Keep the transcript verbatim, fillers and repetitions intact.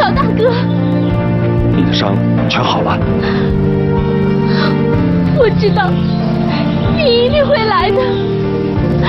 老大哥。 你的伤全好了。 我知道，你一定会来的。